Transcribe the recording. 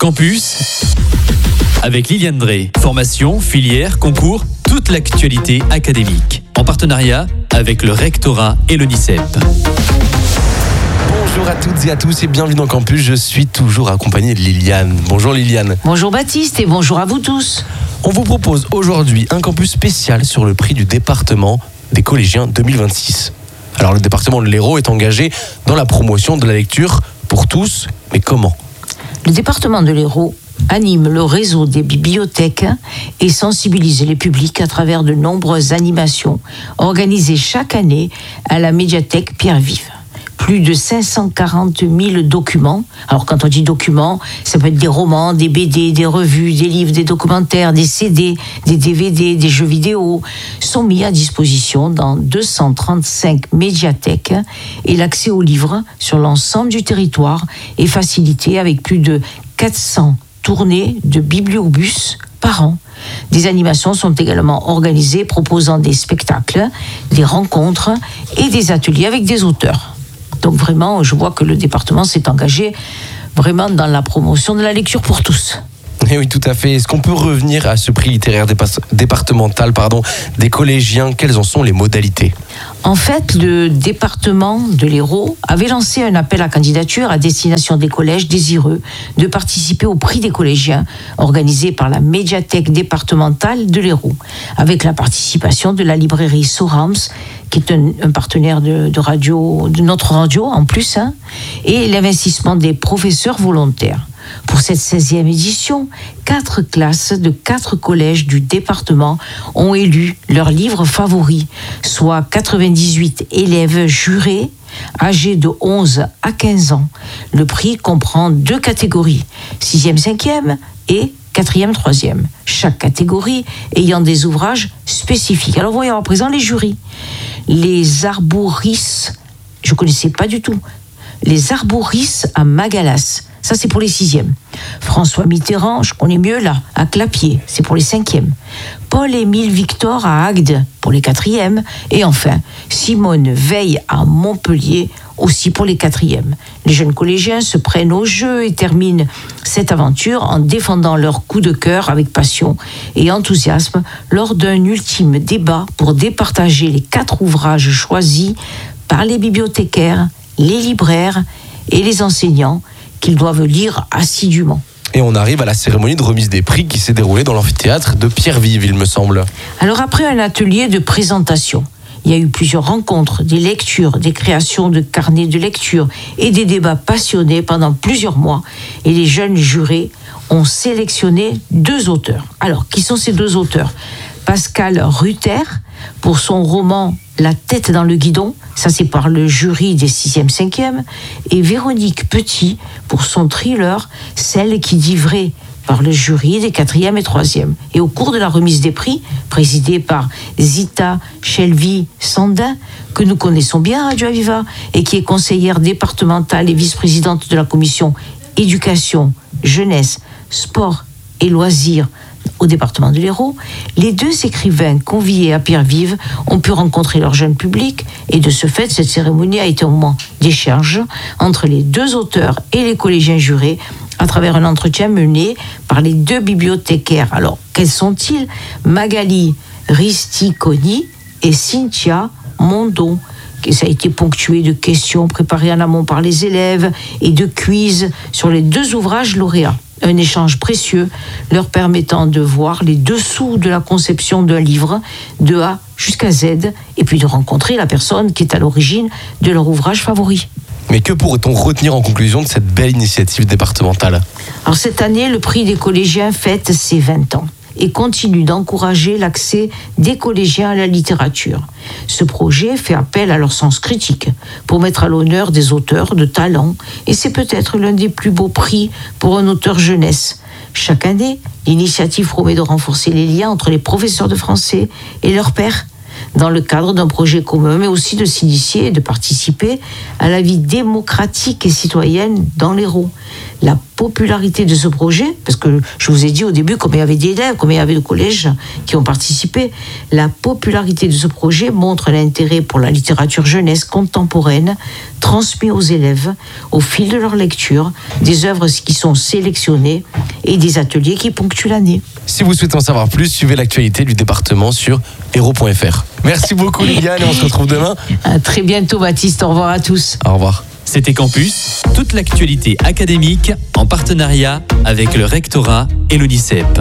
Campus avec Liliane Drey. Formation, filière, concours, toute l'actualité académique. En partenariat avec le rectorat et le NICEP. Bonjour à toutes et à tous et bienvenue dans Campus. Je suis toujours accompagné de Liliane. Bonjour Liliane. Bonjour Baptiste et bonjour à vous tous. On vous propose aujourd'hui un campus spécial sur le prix du département des collégiens 2026. Alors le département de l'Hérault est engagé dans la promotion de la lecture pour tous, mais comment ? Le département de l'Hérault anime le réseau des bibliothèques et sensibilise les publics à travers de nombreuses animations organisées chaque année à la médiathèque Pierre-Vive. Plus de 540 000 documents. Alors quand on dit documents, ça peut être des romans, des BD, des revues, des livres, des documentaires, des CD, des DVD, des jeux vidéo, sont mis à disposition dans 235 médiathèques et l'accès aux livres sur l'ensemble du territoire est facilité avec plus de 400 tournées de bibliobus par an. Des animations sont également organisées proposant des spectacles, des rencontres et des ateliers avec des auteurs. Donc vraiment, je vois que le département s'est engagé vraiment dans la promotion de la lecture pour tous. Et oui, tout à fait. Est-ce qu'on peut revenir à ce prix littéraire départemental des collégiens ? Quelles en sont les modalités ? En fait, le département de l'Hérault avait lancé un appel à candidature à destination des collèges désireux de participer au prix des collégiens organisé par la médiathèque départementale de l'Hérault, avec la participation de la librairie Sorams, qui est un partenaire de notre radio en plus, et l'investissement des professeurs volontaires. Pour cette 16e édition, 4 classes de 4 collèges du département ont élu leur livre favori, soit 98 élèves jurés âgés de 11 à 15 ans. Le prix comprend 2 catégories, 6e, 5e et 4e, 3e. Chaque catégorie ayant des ouvrages spécifiques. Alors voyons à présent les jurys. Les Arboris, je ne connaissais pas du tout. Les Arboris à Magalas. Ça, c'est pour les 6e. François Mitterrand, je connais mieux là, à Clapier, c'est pour les 5e. Paul-Émile Victor à Agde, pour les 4e. Et enfin, Simone Veil à Montpellier, aussi pour les 4e. Les jeunes collégiens se prennent au jeu et terminent cette aventure en défendant leur coup de cœur avec passion et enthousiasme lors d'un ultime débat pour départager les 4 ouvrages choisis par les bibliothécaires, les libraires et les enseignants qu'ils doivent lire assidûment. Et on arrive à la cérémonie de remise des prix qui s'est déroulée dans l'amphithéâtre de Pierre-Vive, il me semble. Alors après un atelier de présentation, il y a eu plusieurs rencontres, des lectures, des créations de carnets de lecture et des débats passionnés pendant plusieurs mois. Et les jeunes jurés ont sélectionné 2 auteurs. Alors, qui sont ces 2 auteurs ? Pascal Ruther, pour son roman « La tête dans le guidon », ça c'est par le jury des 6e, 5e, et Véronique Petit, pour son thriller « Celle qui dit vrai », par le jury des 4e et 3e. Et au cours de la remise des prix, présidée par Zita Shelby-Sandin, que nous connaissons bien à Radio Aviva, et qui est conseillère départementale et vice-présidente de la commission éducation, jeunesse, sport et loisirs au département de l'Hérault, les 2 écrivains conviés à Pierre-Vive ont pu rencontrer leur jeune public et de ce fait, cette cérémonie a été un moment d'échange entre les 2 auteurs et les collégiens jurés à travers un entretien mené par les 2 bibliothécaires. Alors, quels sont-ils ? Magali Risticoni et Cynthia Mondon. Ça a été ponctué de questions préparées en amont par les élèves et de quiz sur les 2 ouvrages lauréats. Un échange précieux leur permettant de voir les dessous de la conception d'un livre, de A jusqu'à Z, et puis de rencontrer la personne qui est à l'origine de leur ouvrage favori. Mais que pourrait-on retenir en conclusion de cette belle initiative départementale ? Alors cette année, le prix des collégiens fête ses 20 ans et continue d'encourager l'accès des collégiens à la littérature. Ce projet fait appel à leur sens critique pour mettre à l'honneur des auteurs de talent et c'est peut-être l'un des plus beaux prix pour un auteur jeunesse. Chaque année, l'initiative promet de renforcer les liens entre les professeurs de français et leurs pairs dans le cadre d'un projet commun, mais aussi de s'initier et de participer à la vie démocratique et citoyenne dans l'Hérault. La popularité de ce projet, parce que je vous ai dit au début combien il y avait d'élèves, combien il y avait de collèges qui ont participé, la popularité de ce projet montre l'intérêt pour la littérature jeunesse contemporaine transmis aux élèves au fil de leur lecture, des œuvres qui sont sélectionnées et des ateliers qui ponctuent l'année. Si vous souhaitez en savoir plus, suivez l'actualité du département sur hérault.fr. Merci beaucoup Liliane et on se retrouve demain. À très bientôt Baptiste, au revoir à tous. Au revoir. C'était Campus, toute l'actualité académique en partenariat avec le rectorat et l'UNICEP.